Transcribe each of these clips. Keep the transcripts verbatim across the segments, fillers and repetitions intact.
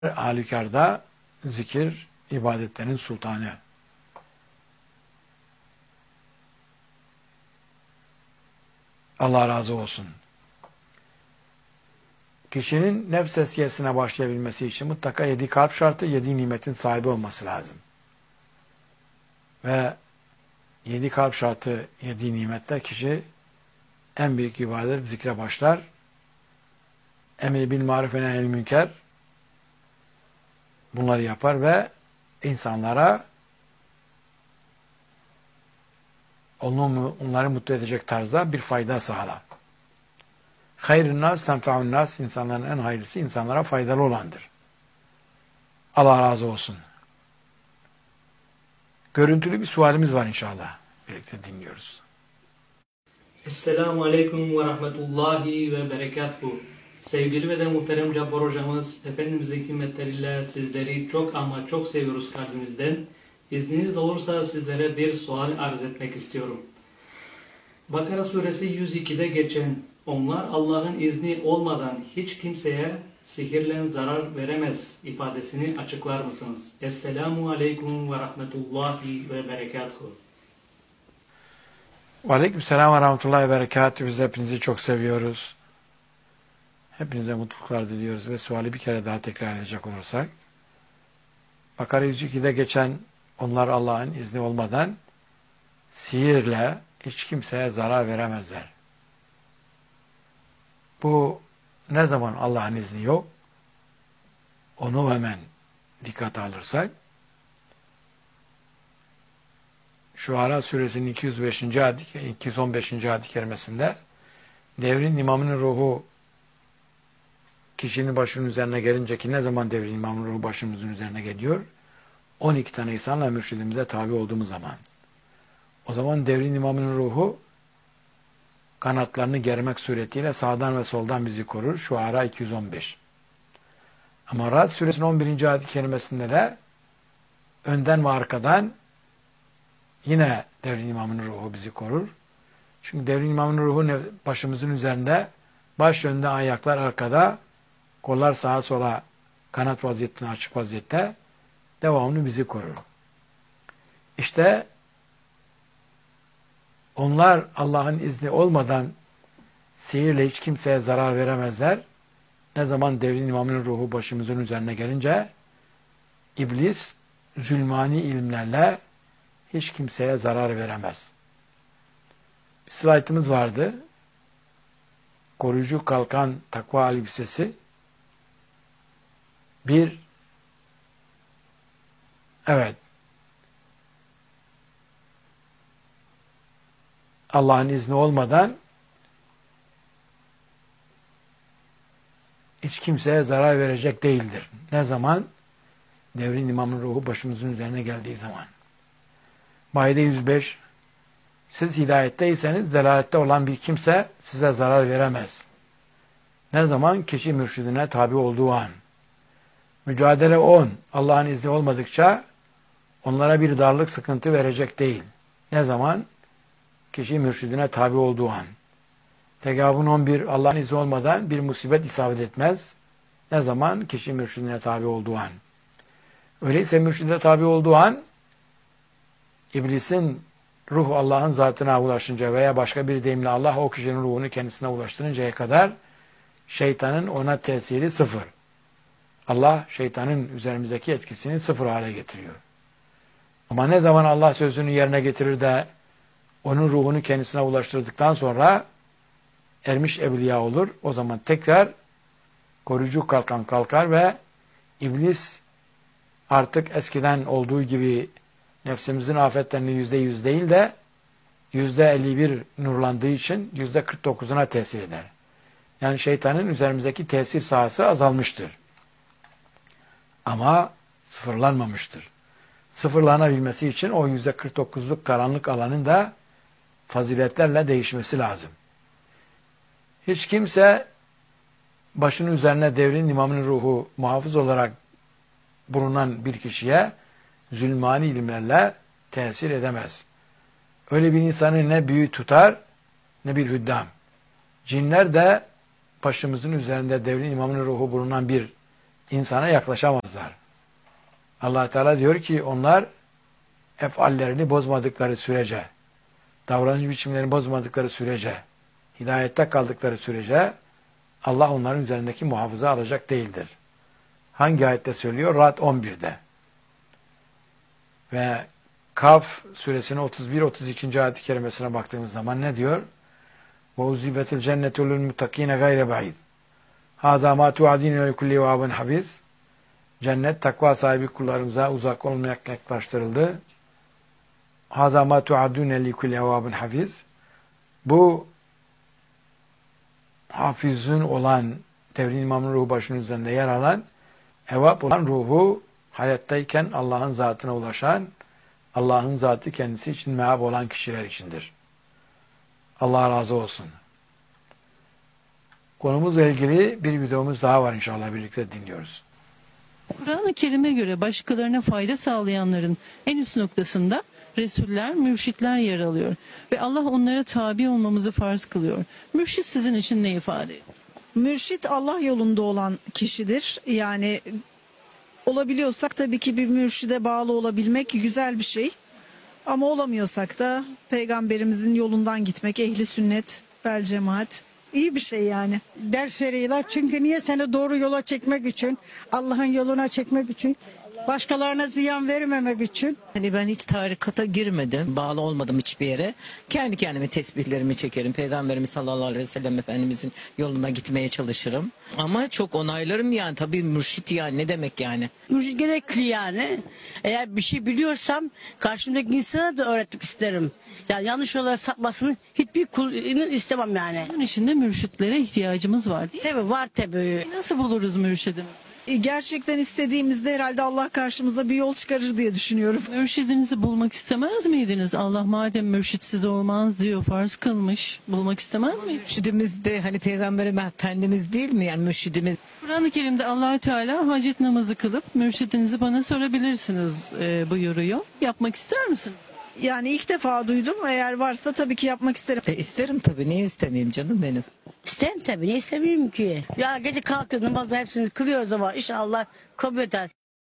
halükarda zikir ibadetlerin sultanı. Allah razı olsun. Kişinin nefs tezkiyesine başlayabilmesi için mutlaka yedi kalp şartı, yedi nimetin sahibi olması lazım. Ve yedi kalp şartı, yedi nimette kişi en büyük ibadet zikre başlar. Emri bil maruf ve nehyül münker bunları yapar ve insanlara onu, onları mutlu edecek tarzda bir fayda sağlar. Hayrun nas tenfe'un nas, insanların en hayırlısı insanlara faydalı olandır. Allah razı olsun. Görüntülü bir sualimiz var inşallah. Birlikte dinliyoruz. Esselamu Aleyküm ve Rahmetullahi ve Berekatuhu. Sevgili ve de muhterem Cabbar hocamız, Efendimiz'in himmetleriyle sizleri çok ama çok seviyoruz kalbimizden. İzniniz olursa sizlere bir sual arz etmek istiyorum. Bakara suresi yüz iki'de geçen, onlar Allah'ın izni olmadan hiç kimseye sihirle zarar veremez ifadesini açıklar mısınız? Esselamu Aleyküm ve Rahmetullahi ve Berekatuhu. Aleykümselam ve rahmetullahi ve berekatuhu. Biz hepinizi çok seviyoruz. Hepinize mutluluklar diliyoruz ve suali bir kere daha tekrar edecek olursak. Bakara yüz iki'de geçen onlar Allah'ın izni olmadan sihirle hiç kimseye zarar veremezler. Bu ne zaman Allah'ın izni yok? Onu hemen dikkate alırsak Şuara suresinin iki yüz beşinci ayet, iki yüz on beşinci ayet-i kerimesinde devrin imamının ruhu kişinin başının üzerine gelince ki ne zaman devrin imamının ruhu başımızın üzerine geliyor? on iki tane insanla mürşidimize tabi olduğumuz zaman. O zaman devrin imamının ruhu kanatlarını germek suretiyle sağdan ve soldan bizi korur. Şuara iki yüz on beş. Ama Ra'd suresinin on birinci ayet-i kerimesinde de önden ve arkadan yine devrin imamının ruhu bizi korur. Çünkü devrin imamının ruhu başımızın üzerinde, baş önde, ayaklar arkada, kollar sağa sola kanat vaziyetine açık vaziyette devamlı bizi korur. İşte onlar Allah'ın izni olmadan sihirle hiç kimseye zarar veremezler. Ne zaman devrin imamının ruhu başımızın üzerine gelince iblis zulmani ilimlerle hiç kimseye zarar veremez. Bir slaytımız vardı. Koruyucu kalkan takva elbisesi. Bir evet Allah'ın izni olmadan hiç kimseye zarar verecek değildir. Ne zaman? Devrin imamın ruhu başımızın üzerine geldiği zaman. Maide yüz beş. Siz hidayetteyseniz delalette olan bir kimse size zarar veremez. Ne zaman? Kişi mürşidine tabi olduğu an. Mücadele on. Allah'ın izni olmadıkça onlara bir darlık, sıkıntı verecek değil. Ne zaman? Kişi mürşidine tabi olduğu an. Tegabun on bir. Allah'ın izni olmadan bir musibet isabet etmez. Ne zaman? Kişi mürşidine tabi olduğu an. Öyleyse mürşidine tabi olduğu an İblisin ruh Allah'ın zatına ulaşınca veya başka bir deyimle Allah o kişinin ruhunu kendisine ulaştırıncaya kadar şeytanın ona tesiri sıfır. Allah şeytanın üzerimizdeki etkisini sıfır hale getiriyor. Ama ne zaman Allah sözünü yerine getirir de onun ruhunu kendisine ulaştırdıktan sonra ermiş evliya olur. O zaman tekrar koruyucu kalkan kalkar ve iblis artık eskiden olduğu gibi nefsimizin afetlerini yüzde yüz değil de yüzde elli bir nurlandığı için yüzde kırk dokuzuna tesir eder. Yani şeytanın üzerimizdeki tesir sahası azalmıştır. Ama sıfırlanmamıştır. Sıfırlanabilmesi için o yüzde kırk dokuzluk karanlık alanın da faziletlerle değişmesi lazım. Hiç kimse başının üzerine devrin imamının ruhu muhafız olarak bulunan bir kişiye zulmani ilimlerle tesir edemez. Öyle bir insanı ne büyü tutar ne bir hüddam. Cinler de başımızın üzerinde devrin imamının ruhu bulunan bir insana yaklaşamazlar. Allah Teala diyor ki onlar efallerini bozmadıkları sürece, davranış biçimlerini bozmadıkları sürece, hidayette kaldıkları sürece Allah onların üzerindeki muhafaza alacak değildir. Hangi ayette söylüyor? Ra'd on birde. Ve Kaf suresinin otuz bir otuz iki ayet-i kerimesine baktığımız zaman ne diyor? وَاُزِّبَتِ الْجَنَّةُ لِلْمُتَّقِينَ غَيْرَ بَعِيدٍ هَذَا مَا تُعَدِينَ لِكُلِّ وَابٍ حَفِيظٍ Cennet takva sahibi kullarımıza uzak olmayarak yaklaştırıldı. هَذَا مَا تُعَدُونَ لِكُلِّ وَابٍ حَفِيظٍ Bu hafizün olan, devrin imamın ruhu başının üzerinde yer alan, evap olan ruhu hayattayken Allah'ın zatına ulaşan, Allah'ın zatı kendisi için meab olan kişiler içindir. Allah razı olsun. Konumuzla ilgili bir videomuz daha var, inşallah birlikte dinliyoruz. Kur'an-ı Kerim'e göre başkalarına fayda sağlayanların en üst noktasında Resuller, mürşitler yer alıyor. Ve Allah onlara tabi olmamızı farz kılıyor. Mürşit sizin için ne ifade ediyor? Mürşit Allah yolunda olan kişidir. Yani olabiliyorsak tabii ki bir mürşide bağlı olabilmek güzel bir şey. Ama olamıyorsak da peygamberimizin yolundan gitmek, ehli sünnet, vel cemaat iyi bir şey yani. Ders veriyorlar çünkü niye seni doğru yola çekmek için, Allah'ın yoluna çekmek için, başkalarına ziyan vermemek için. Hani ben hiç tarikata girmedim, bağlı olmadım hiçbir yere. Kendi kendime tesbihlerimi çekerim. Peygamberimiz sallallahu aleyhi ve sellem Efendimizin yoluna gitmeye çalışırım. Ama çok onaylarım yani, tabii mürşit yani ne demek yani. Mürşit gerekli yani. Eğer bir şey biliyorsam karşımdaki insana da öğretmek isterim. Yani yanlış olarak sapmasını hiçbir kulunu istemem yani. Bunun için de mürşitlere ihtiyacımız var değil mi? Tabii var tabii. Nasıl buluruz mürşidimi? E, Gerçekten istediğimizde herhalde Allah karşımıza bir yol çıkarır diye düşünüyorum. Mürşidinizi bulmak istemez miydiniz? Allah madem mürşitsiz olmaz diyor, farz kılmış. Bulmak istemez miydiniz? Mürşidimiz de hani Peygamberimiz Efendimiz değil mi yani mürşidimiz? Kur'an-ı Kerim'de Allahü Teala hacet namazı kılıp mürşidinizi bana sorabilirsiniz e, buyuruyor. Yapmak ister misiniz? Yani ilk defa duydum. Eğer varsa tabii ki yapmak isterim. E, isterim tabii, niye istemeyeyim canım benim. İsterim tabii. Niye istemeyeyim ki? Ya gece kalkıyoruz namazla hepsini kılıyoruz ama inşallah kabul eder.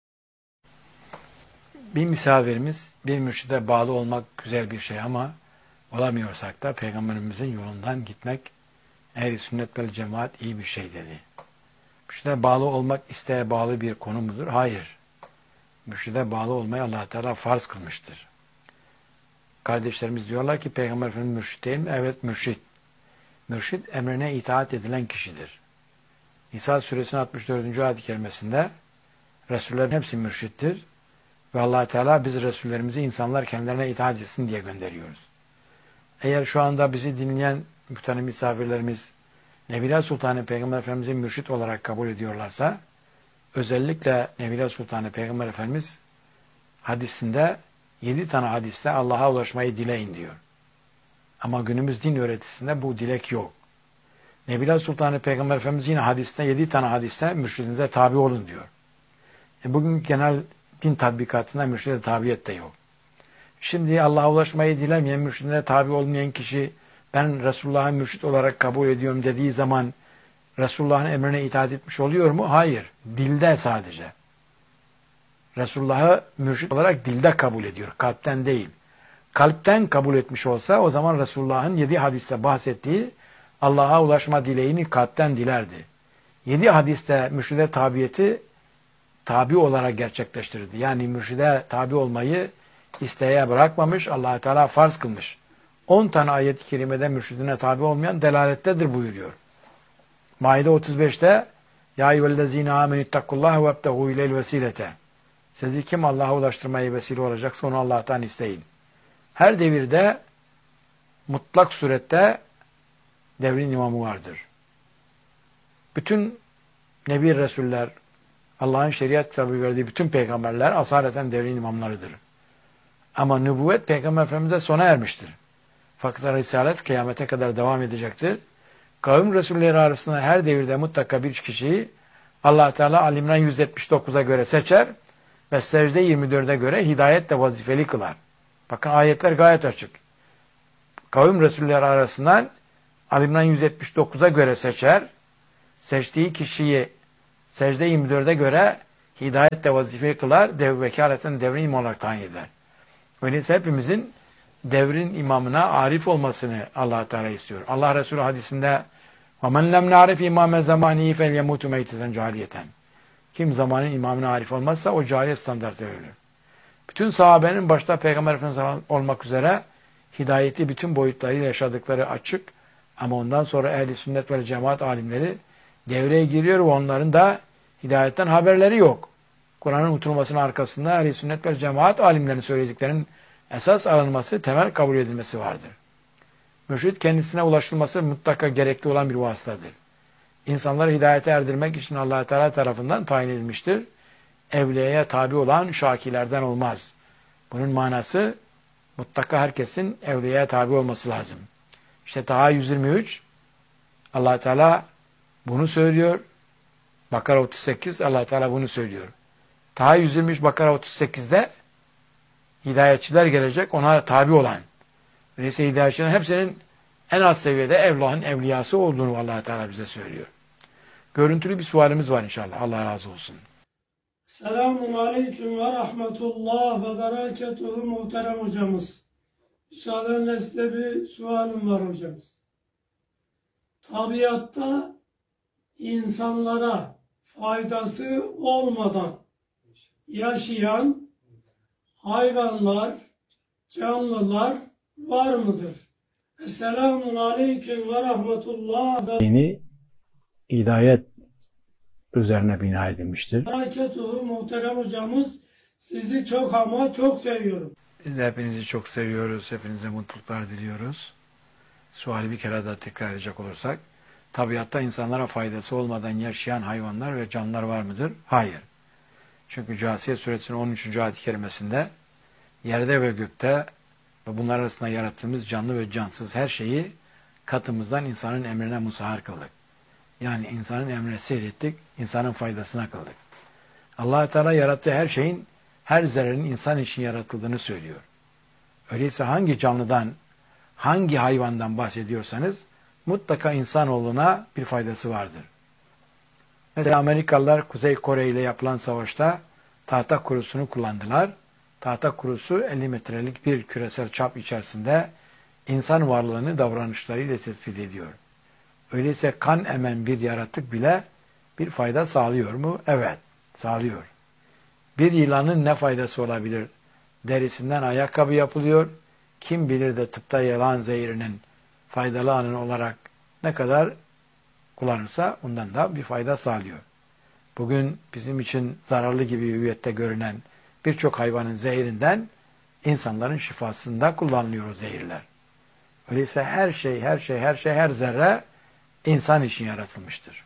Bir misafirimiz, bir mürşide bağlı olmak güzel bir şey ama olamıyorsak da Peygamberimizin yolundan gitmek, ehl-i sünnet vel cemaat iyi bir şey dedi. Mürşide bağlı olmak isteğe bağlı bir konu mudur? Hayır. Mürşide bağlı olmayı Allah Teala farz kılmıştır. Kardeşlerimiz diyorlar ki Peygamber Efendimiz mürşit değil mi? Evet, mürşit. Mürşit emrine itaat edilen kişidir. Nisa suresinin altmış dördüncü ayet-i kerimesinde Resullerin hepsi mürşittir. Ve Allah Teala biz Resullerimizi insanlar kendilerine itaat etsin diye gönderiyoruz. Eğer şu anda bizi dinleyen muhterem misafirlerimiz Nebile Sultanı Peygamber Efendimiz'i mürşit olarak kabul ediyorlarsa, özellikle Nebile Sultanı Peygamber Efendimiz hadisinde yedi tane hadiste Allah'a ulaşmayı dileyin diyor. Ama günümüz din öğretisinde bu dilek yok. Nebile Sultanı Peygamber Efendimiz yine hadiste, yedi tane hadiste mürşidinize tabi olun diyor. E bugün genel din tatbikatında mürşide tabiyet de yok. Şimdi Allah'a ulaşmayı dilemeyen, mürşidine tabi olmayan kişi ben Resulullah'ı mürşit olarak kabul ediyorum dediği zaman Resulullah'ın emrine itaat etmiş oluyor mu? Hayır. Dilde sadece. Resulullah'ı mürşit olarak dilde kabul ediyor. Kalpten değil. Kalpten kabul etmiş olsa o zaman Resulullah'ın yedi hadiste bahsettiği Allah'a ulaşma dileğini kalpten dilerdi. Yedi hadiste mürşide tabiyeti tabi olarak gerçekleştirirdi. Yani mürşide tabi olmayı isteğe bırakmamış, Allah Teala farz kılmış. On tane ayet-i kerimede mürşidine tabi olmayan delalettedir buyuruyor. Maide otuz beşte Ya eyyühellezine amenüttakullah ve ebtehu ileyl vesilete. Sizi kim Allah'a ulaştırmaya vesile olacaksa onu Allah'tan isteyin. Her devirde mutlak surette devrin imamı vardır. Bütün Nebi Resuller, Allah'ın şeriat kitabı verdiği bütün peygamberler asaleten devrin imamlarıdır. Ama nübüvvet Peygamber Efendimiz'e sona ermiştir. Fakat Risalet kıyamete kadar devam edecektir. Kavim Resulleri arasında her devirde mutlaka bir kişiyi Allah Teala Al-İmran yüz yetmiş dokuza göre seçer ve Secde yirmi dörde göre hidayetle vazifeli kılar. Bakın ayetler gayet açık. Kavim Resulleri arasından Al-İmran yüz yetmiş dokuza göre seçer, seçtiği kişiyi Secde yirmi dörde göre hidayet de vazifeyi kılar, dev vekaleten devrin imam olarak tayin eder. Öyleyse hepimizin devrin imamına arif olmasını Allah Teala istiyor. Allah Resulü hadisinde وَمَنْ لَمْ نَعْرِفْ اِمَامَ زَمَانِهِ فَلْيَمُوتُ مَيْتَةً cahiliyeten. Kim zamanın imamına arif olmazsa o cahiliyet standartları ölür. Bütün sahabenin başta Peygamber Efendimiz olmak üzere hidayeti bütün boyutlarıyla yaşadıkları açık, ama ondan sonra ehli sünnet ve cemaat alimleri devreye giriyor ve onların da hidayetten haberleri yok. Kur'an'ın unutulmasının arkasında ehli sünnet ve cemaat alimlerinin söylediklerinin esas alınması, temel kabul edilmesi vardır. Mürşid kendisine ulaşılması mutlaka gerekli olan bir vasıtadır. İnsanları hidayete erdirmek için Allah Teala tarafından tayin edilmiştir. Evliyaya tabi olan şakilerden olmaz. Bunun manası mutlaka herkesin evliyaya tabi olması lazım. İşte Taha yüz yirmi üç Allah Teala bunu söylüyor. Bakara otuz sekiz Allah Teala bunu söylüyor. Taha yüz yirmi üç Bakara otuz sekizde hidayetçiler gelecek, ona tabi olan. Öyleyse hidayetçilerin hepsinin en alt seviyede Allah'ın evliyası olduğunu Allah Teala bize söylüyor. Görüntülü bir sualimiz var inşallah. Allah razı olsun. Selamun Aleyküm ve Rahmetullah ve Berekatuhu muhterem hocamız. Müsaadenle size bir sualim var hocamız. Tabiatta insanlara faydası olmadan yaşayan hayvanlar, canlılar var mıdır? Esselamun Aleyküm ve Rahmetullah ve Dini hidayet üzerine bina edilmiştir. Berekatuhu muhterem hocamız, sizi çok ama çok seviyorum. Biz de hepinizi çok seviyoruz. Hepinize mutluluklar diliyoruz. Suali bir kere daha tekrar edecek olursak, tabiatta insanlara faydası olmadan yaşayan hayvanlar ve canlılar var mıdır? Hayır. Çünkü Câsiye Suresinin on üçüncü ayet-i kerimesinde yerde ve gökte ve bunlar arasında yarattığımız canlı ve cansız her şeyi katımızdan insanın emrine musahhar kıldık. Yani insanın emrine seyrettik, insanın faydasına kıldık. Allah Teala yarattığı her şeyin, her zerrenin insan için yaratıldığını söylüyor. Öyleyse hangi canlıdan, hangi hayvandan bahsediyorsanız mutlaka insanoğluna bir faydası vardır. Mesela Amerikalılar Kuzey Kore ile yapılan savaşta tahta kurusunu kullandılar. Tahta kurusu elli metrelik bir küresel çap içerisinde insan varlığını davranışlarıyla tespit ediyor. Öyleyse kan emen bir yaratık bile bir fayda sağlıyor mu? Evet, sağlıyor. Bir yılanın ne faydası olabilir? Derisinden ayakkabı yapılıyor. Kim bilir de tıpta yılan zehirinin faydalı anı olarak ne kadar kullanırsa ondan da bir fayda sağlıyor. Bugün bizim için zararlı gibi hüviyette görünen birçok hayvanın zehirinden insanların şifasında kullanılıyor o zehirler. Öyleyse her şey, her şey, her şey, her zerre insan için yaratılmıştır.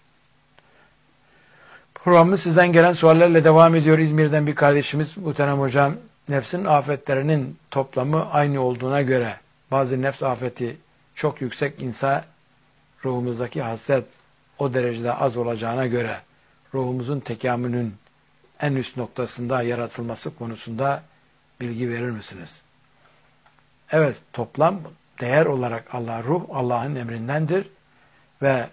Programımız sizden gelen suallerle devam ediyor. İzmir'den bir kardeşimiz Muhterem Hocam, nefsin afetlerinin toplamı aynı olduğuna göre bazı nefs afeti çok yüksek insa ruhumuzdaki hasret o derecede az olacağına göre ruhumuzun tekamülünün en üst noktasında yaratılması konusunda bilgi verir misiniz? Evet, toplam değer olarak Allah, ruh Allah'ın emrindendir ve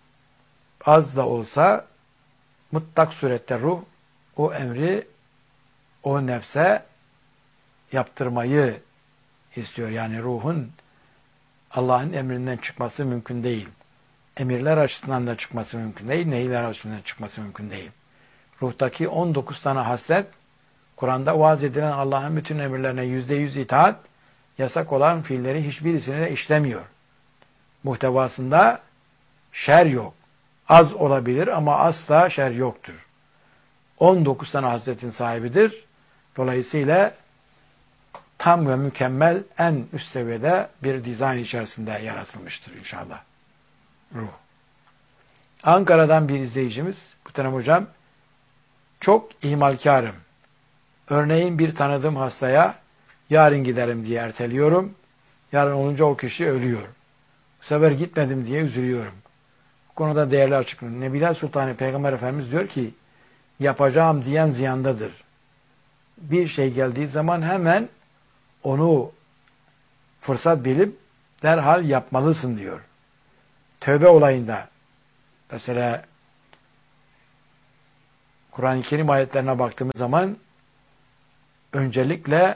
az da olsa mutlak surette ruh o emri o nefse yaptırmayı istiyor. Yani ruhun Allah'ın emrinden çıkması mümkün değil. Emirler açısından da çıkması mümkün değil. Nehirler açısından da çıkması mümkün değil. Ruhtaki on dokuz tane haslet, Kur'an'da vaaz edilen Allah'ın bütün emirlerine yüzde yüz itaat, yasak olan fiilleri hiçbirisini de işlemiyor. Muhtevasında şer yok. Az olabilir ama asla şer yoktur. on dokuz tane hasletin sahibidir. Dolayısıyla tam ve mükemmel en üst seviyede bir dizayn içerisinde yaratılmıştır inşallah. Ruh. Ankara'dan bir izleyicimiz, Muhterem Hocam, çok ihmalkarım. Örneğin bir tanıdığım hastaya yarın giderim diye erteliyorum. Yarın olunca o kişi ölüyor. Bu sefer gitmedim diye üzülüyorum. Bu konuda değerli açıklıyorum. Nebiler Sultanı Peygamber Efendimiz diyor ki, yapacağım diyen ziyandadır. Bir şey geldiği zaman hemen onu fırsat bilip derhal yapmalısın diyor. Tövbe olayında mesela Kur'an-ı Kerim ayetlerine baktığımız zaman öncelikle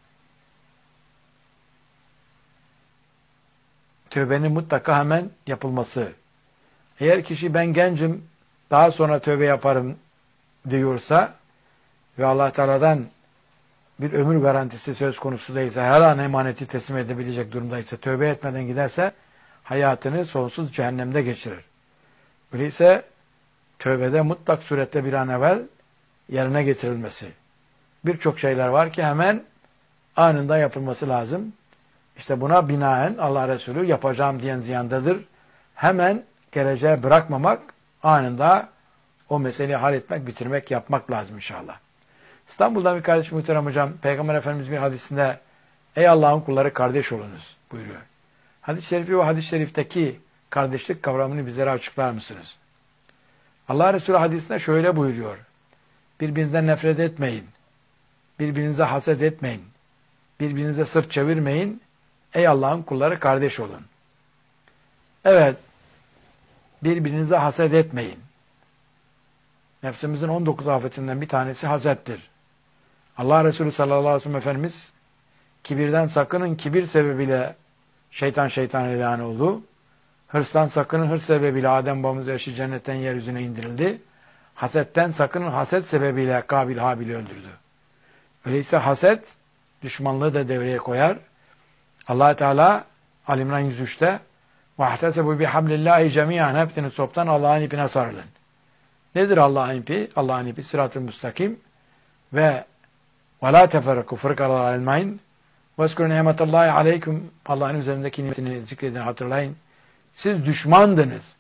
tövbenin mutlaka hemen yapılması. Eğer kişi ben gencim daha sonra tövbe yaparım diyorsa ve Allah Teala'dan bir ömür garantisi söz konusu değilse, her an emaneti teslim edebilecek durumdaysa, tövbe etmeden giderse hayatını sonsuz cehennemde geçirir. Öyleyse tövbede mutlak surette bir an evvel yerine getirilmesi. Birçok şeyler var ki hemen anında yapılması lazım. İşte buna binaen Allah Resulü yapacağım diyen ziyandadır. Hemen geleceğe bırakmamak, anında o meseleyi halletmek, bitirmek, yapmak lazım inşallah. İstanbul'dan bir kardeşim muhterem hocam, Peygamber Efendimiz bir hadisinde ey Allah'ın kulları kardeş olunuz buyuruyor. Hadis-i şerifi ve hadis-i şerifteki kardeşlik kavramını bizlere açıklar mısınız? Allah Resulü hadisinde şöyle buyuruyor. Birbirinizden nefret etmeyin. Birbirinize haset etmeyin. Birbirinize sırt çevirmeyin. Ey Allah'ın kulları kardeş olun. Evet, birbirinize haset etmeyin. Nefsimizin on dokuz afetinden bir tanesi hasettir. Allah Resulü sallallahu aleyhi ve sellem Efendimiz kibirden sakının, kibir sebebiyle şeytan şeytan ilan oldu. Hırstan sakının, hırs sebebiyle Adem babamız eşi cennetten yeryüzüne indirildi. Hasetten sakının, haset sebebiyle Kabil Habil'i öldürdü. Öyleyse haset düşmanlığı da devreye koyar. Allah Teala Ali İmran yüz üç'te وَاحْتَسَبُوا بِحَبْلِ اللّٰهِ جَمِيعًا hepsini toptan Allah'ın ipine sarılın. Nedir Allah'ın ipi? Allah'ın ipi sırat-ı müstakim ve وَلَا تَفَرَّقُوا فَرْقَرَا الْمَيْنِ وَاسْكُرُوا نِعْمَةَ اللّٰهِ عَلَيْكُمْ Allah'ın üzerindeki nimetini zikredin, hatırlayın. Siz düşmandınız.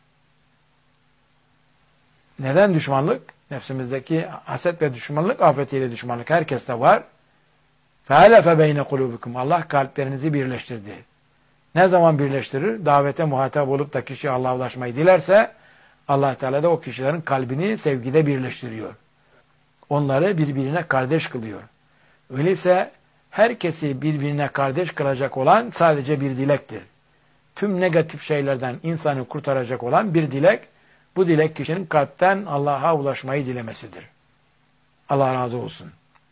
Neden düşmanlık? Nefsimizdeki haset ve düşmanlık, afetiyle düşmanlık herkeste var. فَاَلَفَ بَيْنَ قُلُوبِكُمْ Allah kalplerinizi birleştirdi. Ne zaman birleştirir? Davete muhatap olup da kişi Allah'a ulaşmayı dilerse Allah Teala da o kişilerin kalbini sevgide birleştiriyor. Onları birbirine kardeş kılıyor. Öyleyse herkesi birbirine kardeş kılacak olan sadece bir dilektir. Tüm negatif şeylerden insanı kurtaracak olan bir dilek, bu dilek kişinin kalpten Allah'a ulaşmayı dilemesidir. Allah razı olsun.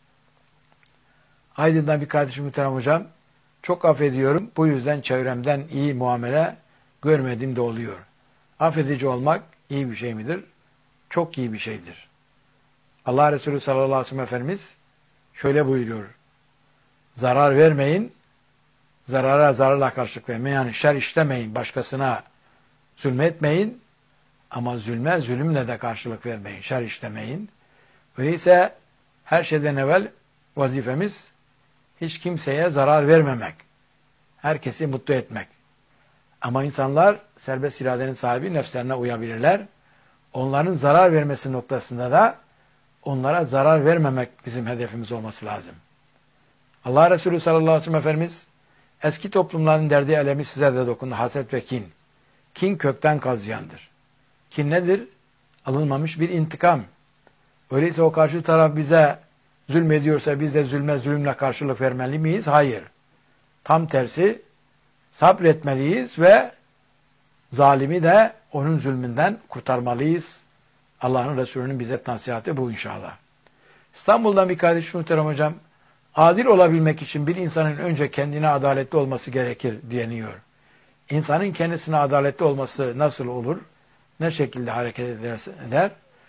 Aydın'dan bir kardeşim muhterem hocam, çok affediyorum, bu yüzden çevremden iyi muamele görmediğim de oluyor. Affedici olmak iyi bir şey midir? Çok iyi bir şeydir. Allah Resulü sallallahu aleyhi ve sellem Efendimiz şöyle buyuruyor. Zarar vermeyin, zarara zararla karşılık vermeyin. Yani şer işlemeyin, başkasına zulmetmeyin ama zulme zulümle de karşılık vermeyin, şer işlemeyin. Öyleyse her şeyden evvel vazifemiz hiç kimseye zarar vermemek, herkesi mutlu etmek. Ama insanlar serbest iradenin sahibi, nefslerine uyabilirler. Onların zarar vermesi noktasında da onlara zarar vermemek bizim hedefimiz olması lazım. Allah Resulü sallallahu aleyhi ve sellem Efendimiz eski toplumların derdi elemi size de dokundu. Haset ve kin. Kin kökten kazıyandır. Kin nedir? Alınmamış bir intikam. Öyleyse o karşı taraf bize zulmediyorsa biz de zulme zulümle karşılık vermeli miyiz? Hayır. Tam tersi sabretmeliyiz ve zalimi de onun zulmünden kurtarmalıyız. Allah'ın Resulü'nün bize nasihatı bu inşallah. İstanbul'dan bir kardeşim muhterem hocam, adil olabilmek için bir insanın önce kendine adaletli olması gerekir deniyor. İnsanın kendisine adaletli olması nasıl olur? Ne şekilde hareket eder?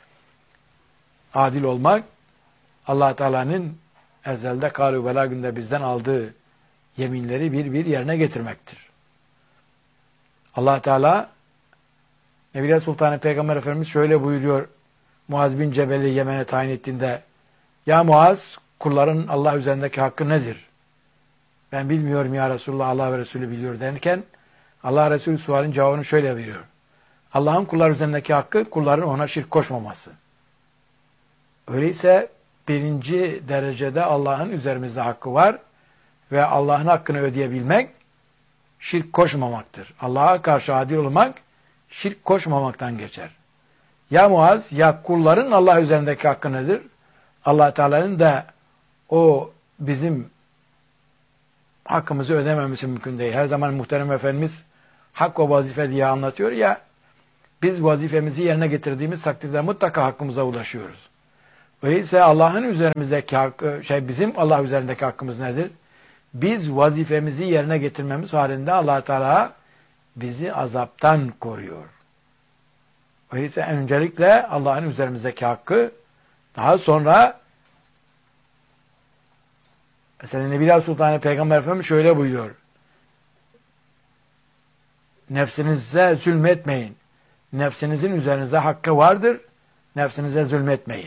Adil olmak, Allah Teala'nın ezelde kâlu velâ günde bizden aldığı yeminleri bir bir yerine getirmektir. Allah Teala Nebiler Sultanı Peygamber Efendimiz şöyle buyuruyor. Muaz bin Cebel'i Yemen'e tayin ettiğinde, ya Muaz, kulların Allah üzerindeki hakkı nedir? Ben bilmiyorum ya Resulullah, Allah ve Resulü biliyor derken Allah Resulü sualin cevabını şöyle veriyor. Allah'ın kullar üzerindeki hakkı kulların ona şirk koşmaması. Öyleyse birinci derecede Allah'ın üzerimizde hakkı var ve Allah'ın hakkını ödeyebilmek şirk koşmamaktır. Allah'a karşı adil olmak şirk koşmamaktan geçer. Ya Muaz, ya kulların Allah üzerindeki hakkı nedir? Allah Teala'nın da o bizim hakkımızı ödememesi mümkün değil. Her zaman muhterem Efendimiz hak ve vazife diye anlatıyor ya, biz vazifemizi yerine getirdiğimiz takdirde mutlaka hakkımıza ulaşıyoruz. Öyleyse Allah'ın üzerimizdeki hakkı, şey bizim Allah üzerindeki hakkımız nedir? Biz vazifemizi yerine getirmemiz halinde Allah Teala bizi azaptan koruyor. Öyleyse öncelikle Allah'ın üzerimizdeki hakkı, daha sonra mesela Nebiler Sultanı Peygamber Efendimiz şöyle buyuruyor. Nefsinize zulmetmeyin. Nefsinizin üzerinizde hakkı vardır. Nefsinize zulmetmeyin.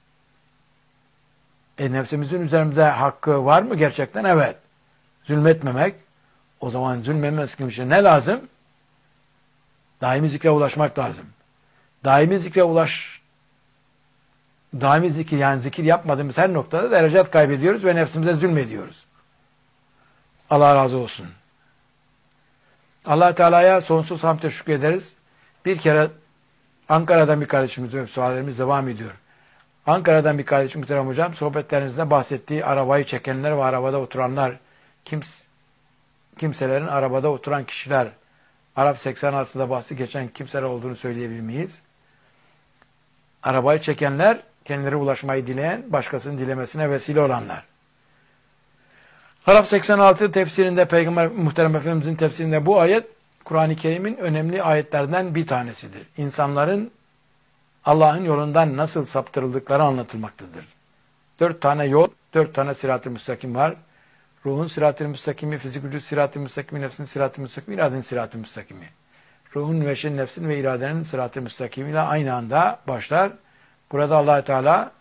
E nefsimizin üzerimizde hakkı var mı gerçekten? Evet. Zulmetmemek. O zaman zulmetmemek için ne lazım? Daimi zikre ulaşmak lazım. Daimi zikre ulaş daimi zikir, yani zikir yapmadığımız her noktada derecat kaybediyoruz ve nefsimize zulmediyoruz. Allah razı olsun. Allah Teala'ya sonsuz hamd teşekkür ederiz. Bir kere Ankara'dan bir kardeşimiz, suallerimiz devam ediyor. Ankara'dan bir kardeşim muhterem hocam, sohbetlerinizde bahsettiği arabayı çekenler ve arabada oturanlar, kims kimselerin arabada oturan kişiler, Arap seksen altıda bahsi geçen kimseler olduğunu söyleyebilir miyiz? Arabayı çekenler, kendileri ulaşmayı dileyen, başkasının dilemesine vesile olanlar. Arap seksen altı tefsirinde, Peygamber Muhterem Efendimizin tefsirinde bu ayet, Kur'an-ı Kerim'in önemli ayetlerden bir tanesidir. İnsanların Allah'ın yolundan nasıl saptırıldıkları anlatılmaktadır. Dört tane yol, dört tane sirat-ı müstakim var. Ruhun sirat-ı müstakimi, fizik vücut sirat-ı müstakimi, nefsin sirat-ı müstakimi, iradenin sirat-ı müstakimi. Ruhun ve şeyin, nefsin ve iradenin sirat-ı müstakimiyle aynı anda başlar. Burada Allah Teala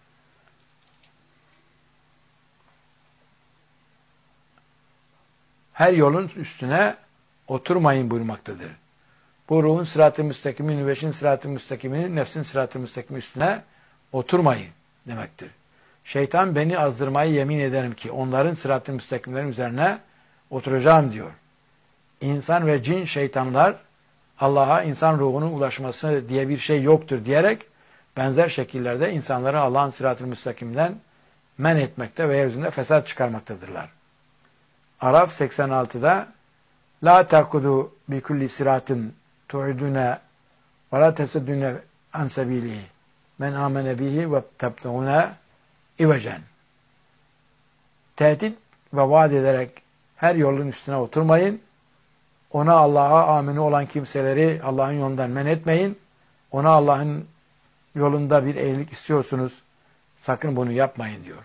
her yolun üstüne oturmayın buyurmaktadır. Bu ruhun sırat-ı müstakimi, nüveşin sırat-ı müstakiminin, nefsin sırat-ı müstakimi üstüne oturmayın demektir. Şeytan beni azdırmayı yemin ederim ki onların sırat-ı müstakimlerin üzerine oturacağım diyor. İnsan ve cin şeytanlar Allah'a insan ruhunun ulaşması diye bir şey yoktur diyerek benzer şekillerde insanları Allah'ın sırat-ı müstakimden men etmekte ve yeryüzünde fesat çıkarmaktadırlar. Araf seksen altıda La takudu bi kulli siratin tu'idune ve la tesuddune an sebilihi men amene bihi ve tabtağune ivecen. Tehdit ve vaat ederek her yolun üstüne oturmayın. Ona Allah'a amini olan kimseleri Allah'ın yolundan men etmeyin. Ona Allah'ın yolunda bir eğilik istiyorsunuz. Sakın bunu yapmayın diyor.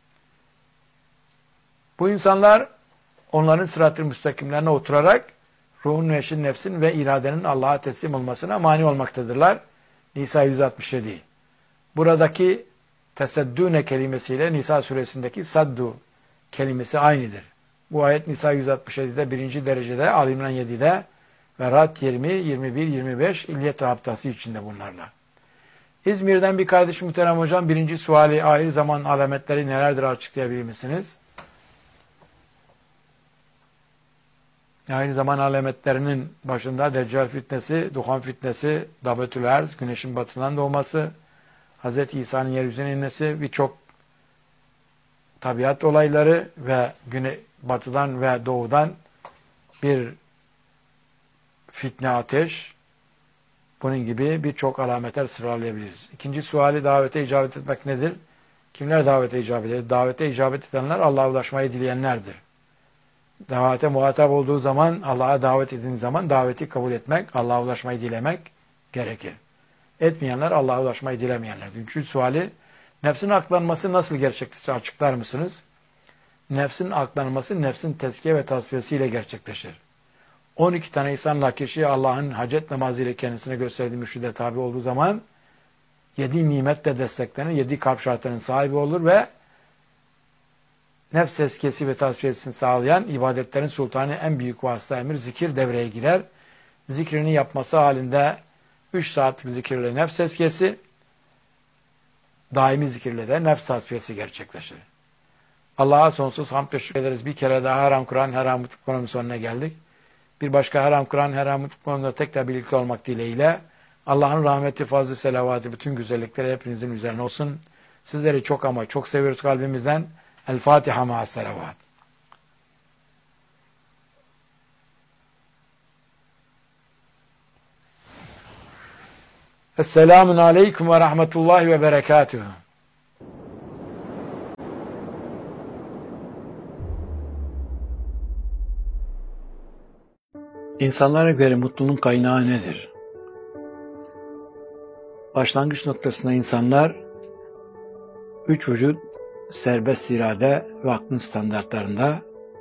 Bu insanlar onların sırat-ı müstakimlerine oturarak ruhun, neşin, nefsin ve iradenin Allah'a teslim olmasına mani olmaktadırlar. Nisa yüz altmış yedi. Buradaki teseddüne kelimesiyle Nisa suresindeki saddu kelimesi aynıdır. Bu ayet Nisa yüz altmış yedi'de birinci derecede, Ali İmran yedi'de ve Rad yirmi, yirmi bir, yirmi beş İlyet Rabtası içinde bunlarla. İzmir'den bir kardeşim muhterem hocam, birinci suali ahir zaman alametleri nelerdir açıklayabilir misiniz? Aynı zaman alametlerinin başında Deccal fitnesi, Duhan fitnesi, Dabetül Erz, güneşin batından doğması, Hazreti İsa'nın yeryüzüne inmesi, birçok tabiat olayları ve güne, batıdan ve doğudan bir fitne ateş, bunun gibi birçok alametler sıralayabiliriz. İkinci suali davete icabet etmek nedir? Kimler davete icabet eder? Davete icabet edenler Allah'a ulaşmayı dileyenlerdir. Davete muhatap olduğu zaman, Allah'a davet edildiği zaman daveti kabul etmek, Allah'a ulaşmayı dilemek gerekir. Etmeyenler Allah'a ulaşmayı dilemeyenlerdir. Üçüncü suali, nefsin aklanması nasıl gerçekleşir açıklar mısınız? Nefsin aklanması, nefsin tezkiye ve tasfiyesiyle gerçekleşir. on iki tane insanla kişi Allah'ın hacet namazı ile kendisine gösterdiği mürşide tabi olduğu zaman yedi nimetle desteklenir, yedi kalp şartlarının sahibi olur ve nefs tezkiyesi ve tasfiyesini sağlayan ibadetlerin sultanı en büyük vasıta emir zikir devreye girer. Zikrini yapması halinde üç saatlik zikirle nefs tezkiyesi, daimi zikirle de nefs tasfiyesi gerçekleşir. Allah'a sonsuz hamd teşekkür ederiz. Bir kere daha haram Kur'an, haram konunun sonuna geldik. Bir başka haram Kur'an, haram konumunda tekrar birlikte olmak dileğiyle Allah'ın rahmeti, fazlı, selavatı, bütün güzellikleri hepinizin üzerine olsun. Sizleri çok ama çok seviyoruz kalbimizden. El Fatiha ma'as selavat. Esselamun aleyküm ve rahmetullahi ve berekatuhu. İnsanlara göre mutluluğun kaynağı nedir? Başlangıç noktasında insanlar üç vücut, serbest irade ve aklın standartlarında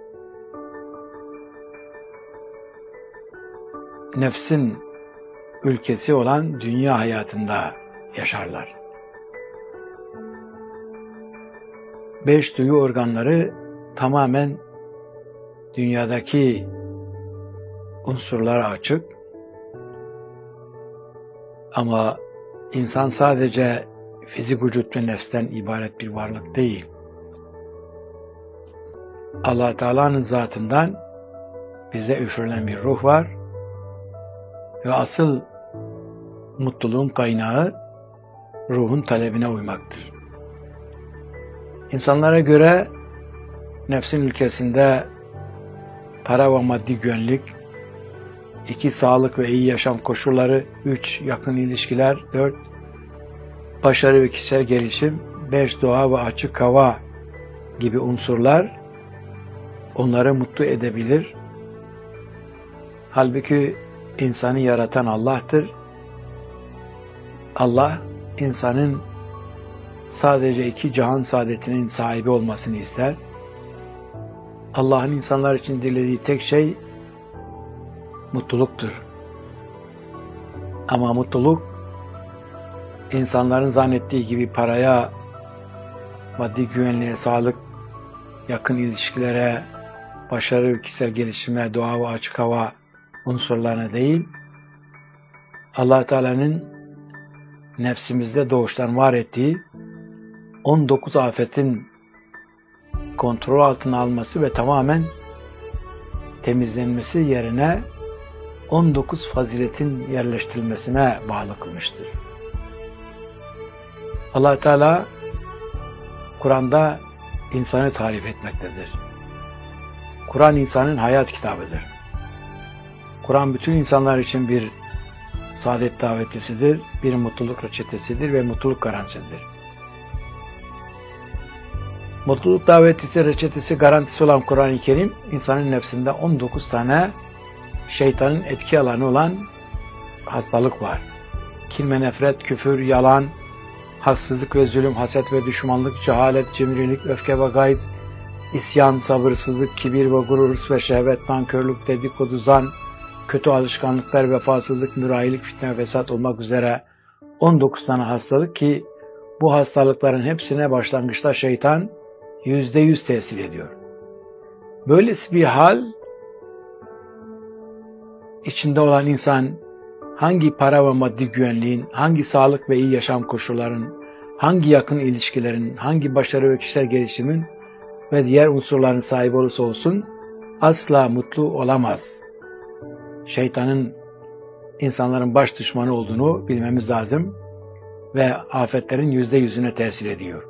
nefsin ülkesi olan dünya hayatında yaşarlar. Beş duyu organları tamamen dünyadaki unsurlara açık. Ama insan sadece fizik vücut ve nefsten ibaret bir varlık değil. Allah Teala'nın zatından bize üfürülen bir ruh var ve asıl mutluluğun kaynağı ruhun talebine uymaktır. İnsanlara göre nefsin ülkesinde para ve maddi güvenlik, iki sağlık ve iyi yaşam koşulları, üç yakın ilişkiler, dört başarı ve kişisel gelişim, beş doğa ve açık hava gibi unsurlar onları mutlu edebilir. Halbuki insanı yaratan Allah'tır. Allah insanın sadece iki cihan saadetinin sahibi olmasını ister. Allah'ın insanlar için dilediği tek şey mutluluktur. Ama mutluluk insanların zannettiği gibi paraya, maddi güvenliğe, sağlık, yakın ilişkilere, başarı, kişisel gelişime, doğa ve açık hava unsurlarına değil, Allah Teala'nın nefsimizde doğuştan var ettiği on dokuz afetin kontrol altına alması ve tamamen temizlenmesi yerine on dokuz faziletin yerleştirilmesine bağlı kılmıştır. Allah Teala Kur'an'da insanı tarif etmektedir. Kur'an insanın hayat kitabıdır. Kur'an bütün insanlar için bir saadet davetisidir, bir mutluluk reçetesidir ve mutluluk garantisidir. Mutluluk davetisi, reçetesi, garantisi olan Kur'an-ı Kerim, insanın nefsinde on dokuz tane şeytanın etki alanı olan hastalık var. Kin ve nefret, küfür, yalan, haksızlık ve zulüm, haset ve düşmanlık, cehalet, cimrilik, öfke ve gayz, isyan, sabırsızlık, kibir ve gurur, hırs ve şehvet, nankörlük, dedikodu, zan, kötü alışkanlıklar, vefasızlık, mürahilik, fitne ve fesat olmak üzere on dokuz tane hastalık ki bu hastalıkların hepsine başlangıçta şeytan yüzde yüz tesir ediyor. Böylesi bir hal içinde olan insan hangi para ve maddi güvenliğin, hangi sağlık ve iyi yaşam koşullarının, hangi yakın ilişkilerin, hangi başarı ve kişisel gelişimin ve diğer unsurların sahibi olursa olsun asla mutlu olamaz. Şeytanın insanların baş düşmanı olduğunu bilmemiz lazım ve afetlerin yüzde yüzüne tesir ediyor.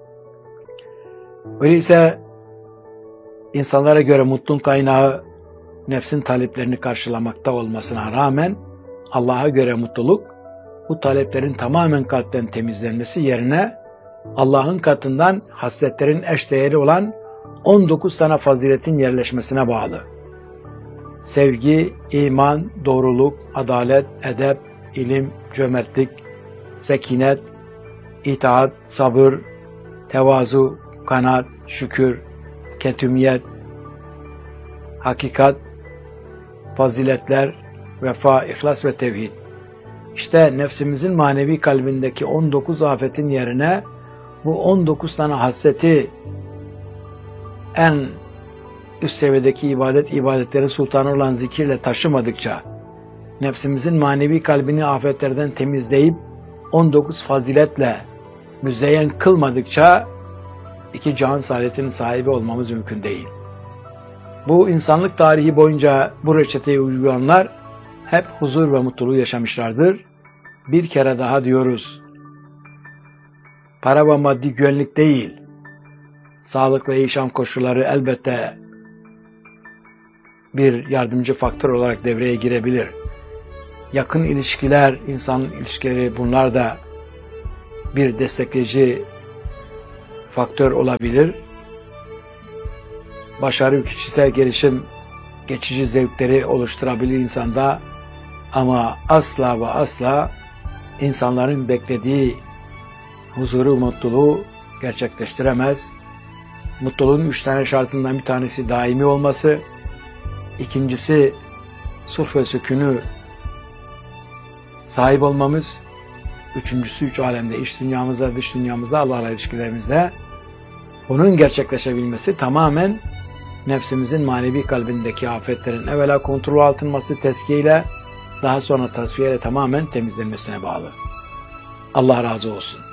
Öyleyse insanlara göre mutluluğun kaynağı nefsin taleplerini karşılamakta olmasına rağmen Allah'a göre mutluluk bu taleplerin tamamen kalpten temizlenmesi yerine Allah'ın katından hasletlerin eşdeğeri olan on dokuz tane faziletin yerleşmesine bağlı. Sevgi, iman, doğruluk, adalet, edep, ilim, cömertlik, sekinet, itaat, sabır, tevazu, kanaat, şükür, ketümiyet, hakikat, faziletler, vefa, ihlas ve tevhid. İşte nefsimizin manevi kalbindeki on dokuz afetin yerine bu on dokuz tane hasreti en üst seviyedeki ibadet, ibadetlerin sultanı olan zikirle taşımadıkça, nefsimizin manevi kalbini afetlerden temizleyip on dokuz faziletle müzeyyen kılmadıkça iki cihan saadetinin sahibi olmamız mümkün değil. Bu insanlık tarihi boyunca bu reçeteyi uygulayanlar hep huzur ve mutluluğu yaşamışlardır. Bir kere daha diyoruz, para ve maddi güvenlik değil, sağlık ve yaşam koşulları elbette bir yardımcı faktör olarak devreye girebilir. Yakın ilişkiler, insan ilişkileri, bunlar da bir destekleyici faktör olabilir. Başarı, kişisel gelişim geçici zevkleri oluşturabilir insanda ama asla ve asla insanların beklediği huzuru, mutluluğu gerçekleştiremez. Mutluluğun üç tane şartından bir tanesi daimi olması, ikincisi sulh ve sükûnü sahip olmamız, üçüncüsü üç alemde, iç dünyamızda, dış dünyamızda, Allah'la ilişkilerimizde bunun gerçekleşebilmesi tamamen nefsimizin manevi kalbindeki afetlerin evvela kontrol altınması tezkiyeyle, daha sonra tasfiyeyle tamamen temizlenmesine bağlı. Allah razı olsun.